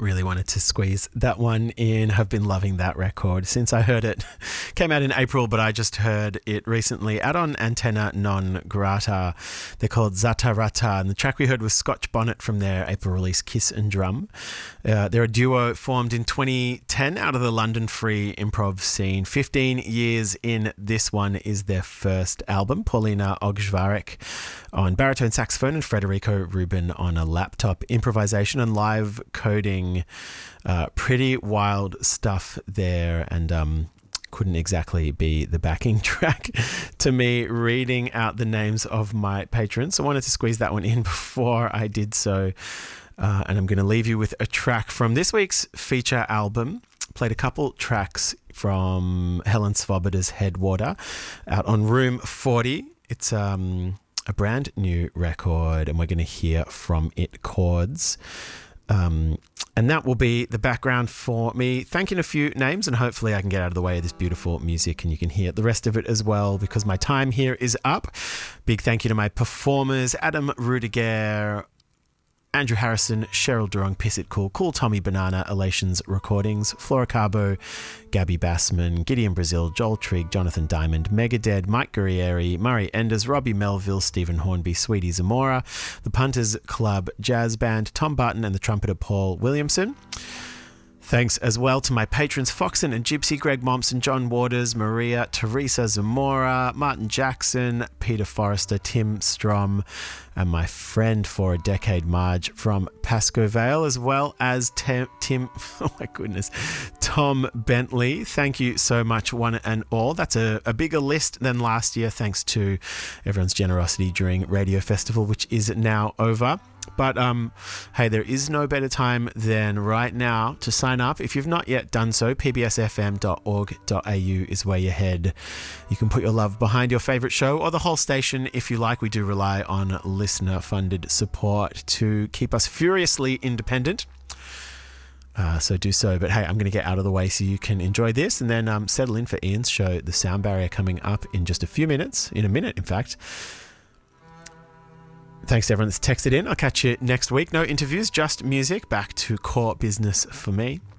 Really wanted to squeeze that one in. Have been loving that record since I heard it. Came out in April, but I just heard it recently out on Antenna Non Grata. They're called Zatarata, and the track we heard was Scotch Bonnet from their April release Kiss and Drum. They're a duo formed in 2010 out of the London free improv scene. 15 years in, this one is their first album. Paulina Ogzvarek on baritone saxophone and Federico Rubin on a laptop. Improvisation and live coding. Pretty wild stuff there, and couldn't exactly be the backing track to me reading out the names of my patrons. So I wanted to squeeze that one in before I did so, and I'm going to leave you with a track from this week's feature album. Played a couple tracks from Helen Svoboda's Headwater out on Room 40. It's a brand new record, and we're going to hear from it chords. And that will be the background for me thanking a few names, and hopefully I can get out of the way of this beautiful music and you can hear the rest of it as well, because my time here is up. Big thank you to my performers: Adam Rudiger, Andrew Harrison, Cheryl Durong, Piss It Cool, Cool Tommy Banana, Elations Recordings, Flora Carbo, Gabby Bassman, Gideon Brazil, Joel Trigg, Jonathan Diamond, Megadead, Mike Guerrieri, Murray Enders, Robbie Melville, Stephen Hornby, Sweetie Zamora, the Punters Club Jazz Band, Tom Barton and the trumpeter Paul Williamson. Thanks as well to my patrons Foxen and Gypsy, Greg Mompson, John Waters, Maria, Teresa Zamora, Martin Jackson, Peter Forrester, Tim Strom, and my friend for a decade, Marge from Pascoe Vale, as well as Tim, oh my goodness, Tom Bentley. Thank you so much, one and all. That's a bigger list than last year, thanks to everyone's generosity during Radio Festival, which is now over. But hey, there is no better time than right now to sign up. If you've not yet done so, pbsfm.org.au is where you head. You can put your love behind your favourite show or the whole station if you like. We do rely on listener-funded support to keep us furiously independent. So do so. But hey, I'm going to get out of the way so you can enjoy this and then settle in for Ian's show, The Sound Barrier, coming up in just a few minutes. In a minute, in fact. Thanks to everyone that's texted in. I'll catch you next week. No interviews, just music. Back to core business for me.